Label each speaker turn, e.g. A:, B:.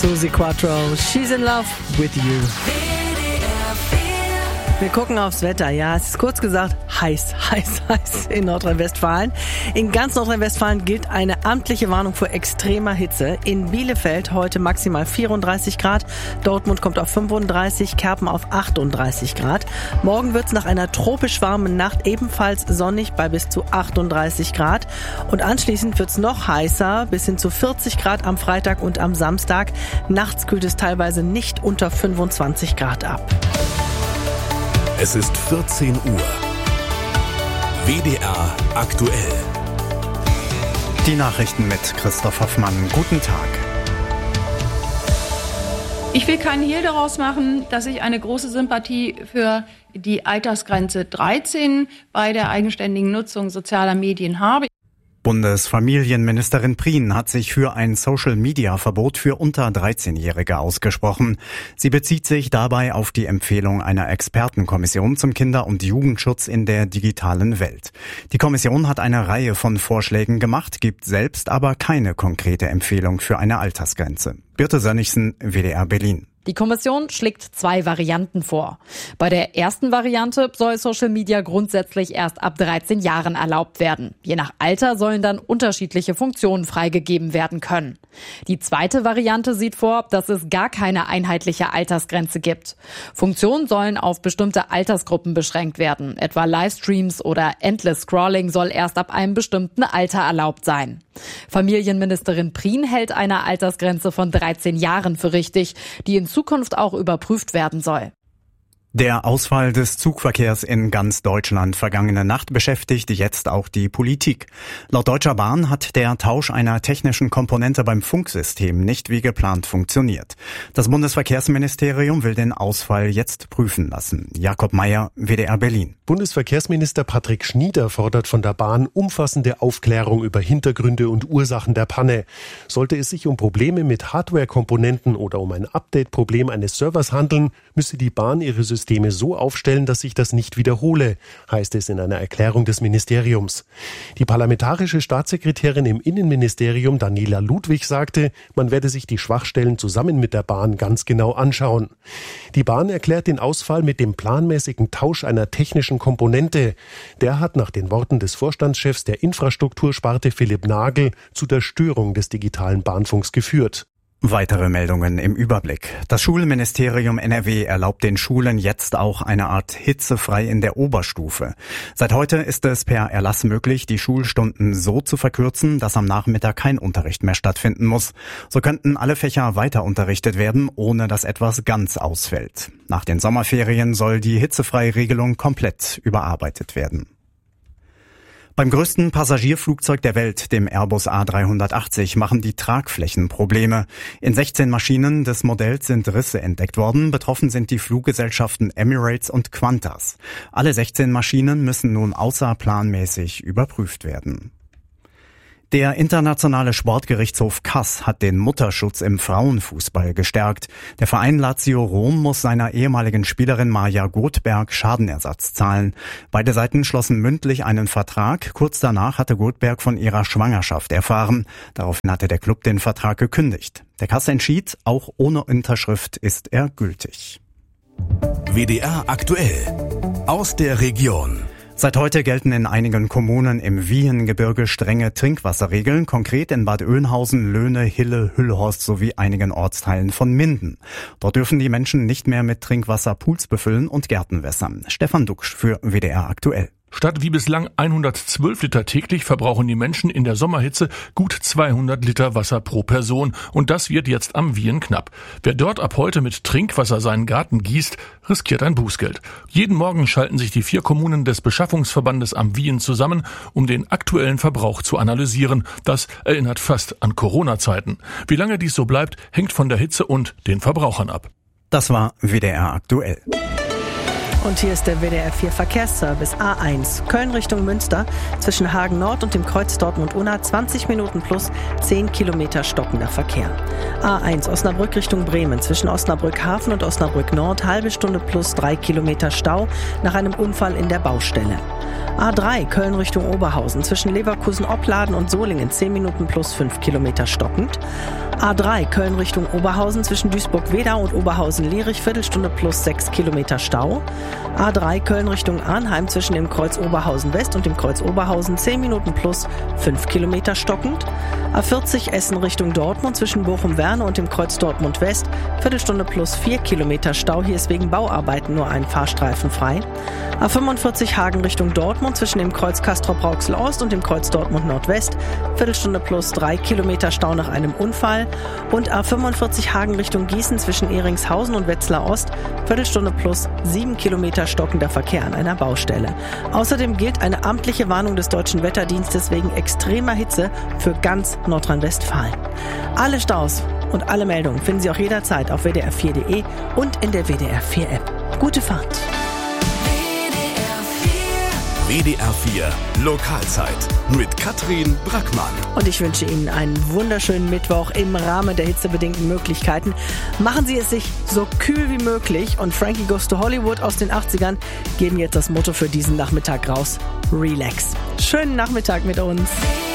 A: Suzi Quattro, She's in Love with You. Wir gucken aufs Wetter. Ja, es ist kurz gesagt heiß in Nordrhein-Westfalen. In ganz Nordrhein-Westfalen gilt eine amtliche Warnung vor extremer Hitze. In Bielefeld heute maximal 34 Grad. Dortmund kommt auf 35, Kerpen auf 38 Grad. Morgen wird es nach einer tropisch warmen Nacht ebenfalls sonnig bei bis zu 38 Grad. Und anschließend wird es noch heißer, bis hin zu 40 Grad am Freitag und am Samstag. Nachts kühlt es teilweise nicht unter 25 Grad ab.
B: Es ist 14 Uhr. WDR aktuell.
C: Die Nachrichten mit Christoph Hoffmann. Guten Tag.
D: Ich will keinen Hehl daraus machen, dass ich eine große Sympathie für die Altersgrenze 13 bei der eigenständigen Nutzung sozialer Medien habe.
C: Bundesfamilienministerin Prien hat sich für ein Social-Media-Verbot für unter 13-Jährige ausgesprochen. Sie bezieht sich dabei auf die Empfehlung einer Expertenkommission zum Kinder- und Jugendschutz in der digitalen Welt. Die Kommission hat eine Reihe von Vorschlägen gemacht, gibt selbst aber keine konkrete Empfehlung für eine Altersgrenze. Birte Sönnigsen, WDR Berlin.
E: Die Kommission schlägt 2 Varianten vor. Bei der ersten Variante soll Social Media grundsätzlich erst ab 13 Jahren erlaubt werden. Je nach Alter sollen dann unterschiedliche Funktionen freigegeben werden können. Die zweite Variante sieht vor, dass es gar keine einheitliche Altersgrenze gibt. Funktionen sollen auf bestimmte Altersgruppen beschränkt werden. Etwa Livestreams oder Endless Scrolling soll erst ab einem bestimmten Alter erlaubt sein. Familienministerin Prien hält eine Altersgrenze von 13 Jahren für richtig, die in Zukunft auch überprüft werden soll.
C: Der Ausfall des Zugverkehrs in ganz Deutschland vergangene Nacht beschäftigt jetzt auch die Politik. Laut Deutscher Bahn hat der Tausch einer technischen Komponente beim Funksystem nicht wie geplant funktioniert. Das Bundesverkehrsministerium will den Ausfall jetzt prüfen lassen. Jakob Mayer, WDR Berlin.
F: Bundesverkehrsminister Patrick Schnieder fordert von der Bahn umfassende Aufklärung über Hintergründe und Ursachen der Panne. Sollte es sich um Probleme mit Hardware-Komponenten oder um ein Update-Problem eines Servers handeln, müsse die Bahn ihre Systeme so aufstellen, dass sich das nicht wiederhole, heißt es in einer Erklärung des Ministeriums. Die parlamentarische Staatssekretärin im Innenministerium Daniela Ludwig sagte, man werde sich die Schwachstellen zusammen mit der Bahn ganz genau anschauen. Die Bahn erklärt den Ausfall mit dem planmäßigen Tausch einer technischen Komponente. Der hat nach den Worten des Vorstandschefs der Infrastruktursparte Philipp Nagel zu der Störung des digitalen Bahnfunks geführt.
C: Weitere Meldungen im Überblick. Das Schulministerium NRW erlaubt den Schulen jetzt auch eine Art hitzefrei in der Oberstufe. Seit heute ist es per Erlass möglich, die Schulstunden so zu verkürzen, dass am Nachmittag kein Unterricht mehr stattfinden muss. So könnten alle Fächer weiter unterrichtet werden, ohne dass etwas ganz ausfällt. Nach den Sommerferien soll die Hitzefrei-Regelung komplett überarbeitet werden. Beim größten Passagierflugzeug der Welt, dem Airbus A380, machen die Tragflächen Probleme. In 16 Maschinen des Modells sind Risse entdeckt worden. Betroffen sind die Fluggesellschaften Emirates und Qantas. Alle 16 Maschinen müssen nun außerplanmäßig überprüft werden. Der internationale Sportgerichtshof Kass hat den Mutterschutz im Frauenfußball gestärkt. Der Verein Lazio Rom muss seiner ehemaligen Spielerin Maja Goldberg Schadenersatz zahlen. Beide Seiten schlossen mündlich einen Vertrag. Kurz danach hatte Goldberg von ihrer Schwangerschaft erfahren. Daraufhin hatte der Klub den Vertrag gekündigt. Der Kass entschied, auch ohne Unterschrift ist er gültig.
B: WDR aktuell. Aus der Region.
C: Seit heute gelten in einigen Kommunen im Wiehengebirge strenge Trinkwasserregeln, konkret in Bad Oeynhausen, Löhne, Hille, Hüllhorst sowie einigen Ortsteilen von Minden. Dort dürfen die Menschen nicht mehr mit Trinkwasser Pools befüllen und Gärten wässern. Stefan Duxch für WDR aktuell.
G: Statt wie bislang 112 Liter täglich verbrauchen die Menschen in der Sommerhitze gut 200 Liter Wasser pro Person. Und das wird jetzt am Wien knapp. Wer dort ab heute mit Trinkwasser seinen Garten gießt, riskiert ein Bußgeld. Jeden Morgen schalten sich die 4 Kommunen des Beschaffungsverbandes am Wien zusammen, um den aktuellen Verbrauch zu analysieren. Das erinnert fast an Corona-Zeiten. Wie lange dies so bleibt, hängt von der Hitze und den Verbrauchern ab.
C: Das war WDR aktuell.
A: Und hier ist der WDR 4 Verkehrsservice A1. Köln Richtung Münster zwischen Hagen Nord und dem Kreuz Dortmund-Unna 20 Minuten plus 10 Kilometer stockender Verkehr. A1 Osnabrück Richtung Bremen zwischen Osnabrück Hafen und Osnabrück Nord halbe Stunde plus 3 Kilometer Stau nach einem Unfall in der Baustelle. A3 Köln Richtung Oberhausen zwischen Leverkusen-Opladen und Solingen 10 Minuten plus 5 Kilometer stockend. A3 Köln Richtung Oberhausen zwischen Duisburg-Wedau und Oberhausen-Lierich Viertelstunde plus 6 Kilometer Stau. A3 Köln Richtung Arnheim zwischen dem Kreuz Oberhausen West und dem Kreuz Oberhausen 10 Minuten plus 5 Kilometer stockend. A40 Essen Richtung Dortmund zwischen Bochum-Werne und dem Kreuz Dortmund West Viertelstunde plus 4 Kilometer Stau. Hier ist wegen Bauarbeiten nur ein Fahrstreifen frei. A45 Hagen Richtung Dortmund zwischen dem Kreuz Castrop-Rauxel Ost und dem Kreuz Dortmund Nordwest Viertelstunde plus 3 Kilometer Stau nach einem Unfall. Und A45 Hagen Richtung Gießen zwischen Ehringshausen und Wetzlar Ost Viertelstunde plus 7 Kilometer stockender Verkehr an einer Baustelle. Außerdem gilt eine amtliche Warnung des Deutschen Wetterdienstes wegen extremer Hitze für ganz Nordrhein-Westfalen. Alle Staus und alle Meldungen finden Sie auch jederzeit auf wdr4.de und in der WDR 4 App. Gute Fahrt!
B: WDR 4 Lokalzeit mit Katrin Brackmann.
A: Und ich wünsche Ihnen einen wunderschönen Mittwoch im Rahmen der hitzebedingten Möglichkeiten. Machen Sie es sich so kühl wie möglich und Frankie Goes to Hollywood aus den 80ern geben jetzt das Motto für diesen Nachmittag raus: Relax. Schönen Nachmittag mit uns.